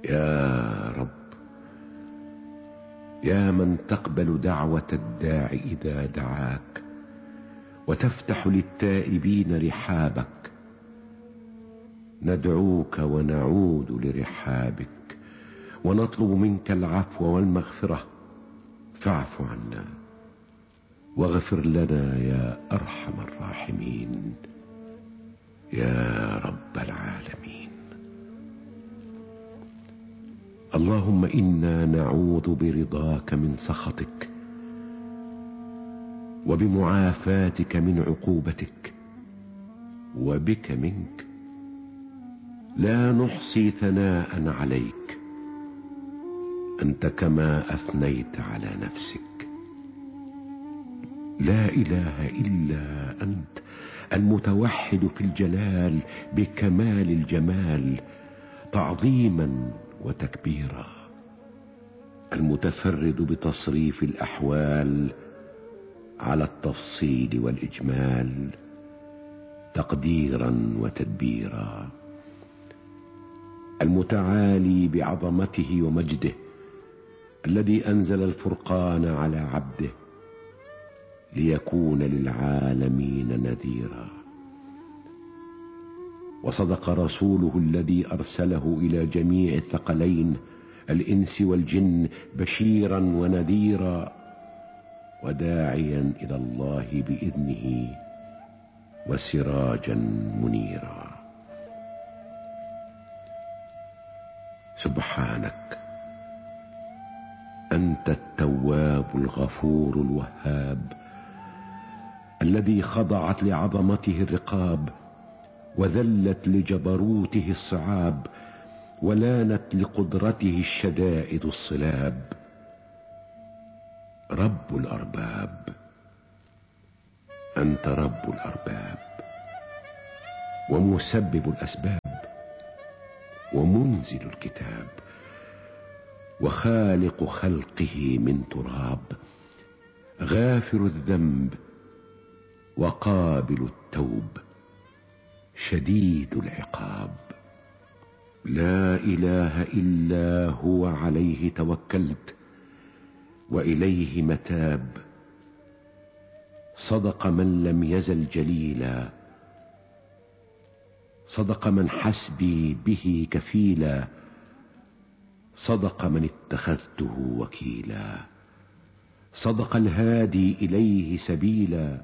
يا رب، يا من تقبل دعوة الداع إذا دعاك وتفتح للتائبين رحابك، ندعوك ونعود لرحابك ونطلب منك العفو والمغفرة، فاعف عنا واغفر لنا يا أرحم الراحمين يا رب العالمين. اللهم إنا نعوذ برضاك من سخطك وبمعافاتك من عقوبتك، وبك منك لا نحصي ثناء عليك، أنت كما أثنيت على نفسك. لا إله إلا أنت المتوحد في الجلال بكمال الجمال تعظيما وتكبيرا، المتفرد بتصريف الأحوال على التفصيل والإجمال تقديرا وتدبيرا، المتعالي بعظمته ومجده الذي أنزل الفرقان على عبده ليكون للعالمين نذيرا. وصدق رسوله الذي أرسله إلى جميع الثقلين الإنس والجن بشيرا ونذيرا وداعيا إلى الله بإذنه وسراجا منيرا. سبحانك أنت التواب الغفور الوهاب الذي خضعت لعظمته الرقاب وذلت لجبروته الصعاب ولانت لقدرته الشدائد الصلاب. رب الأرباب، أنت رب الأرباب ومسبب الأسباب ومنزل الكتاب وخالق خلقه من تراب، غافر الذنب وقابل التوب شديد العقاب. لا إله إلا هو عليه توكلت وإليه متاب. صدق من لم يزل جليلا، صدق من حسبي به كفيلا، صدق من اتخذته وكيلا، صدق الهادي إليه سبيلا.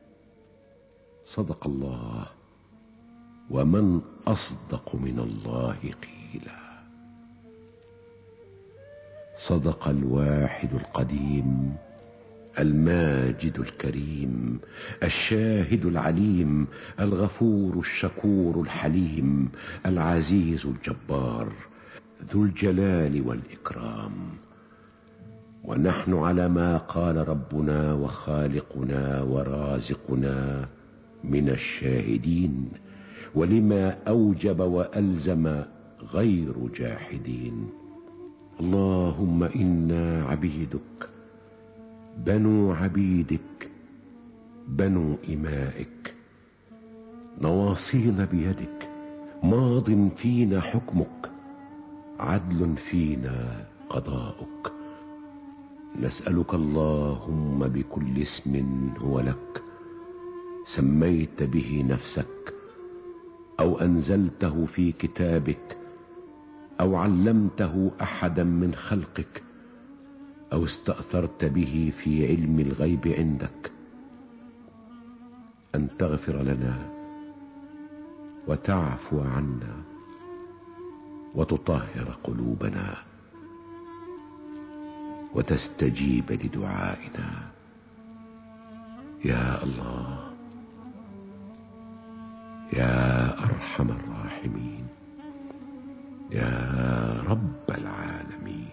صدق الله ومن أصدق من الله قيلا. صدق الواحد القديم الماجد الكريم الشاهد العليم الغفور الشكور الحليم العزيز الجبار ذو الجلال والإكرام. ونحن على ما قال ربنا وخالقنا ورازقنا من الشاهدين، ولما أوجب وألزم غير جاحدين. اللهم إنا عبيدك بنو عبيدك بنو إمائك، نواصينا بيدك، ماض فينا حكمك، عدل فينا قضاؤك. نسألك اللهم بكل اسم هو لك سميت به نفسك أو أنزلته في كتابك أو علمته أحدا من خلقك أو استأثرت به في علم الغيب عندك، أن تغفر لنا وتعفو عنا وتطهر قلوبنا وتستجيب لدعائنا يا الله يا أرحم الراحمين.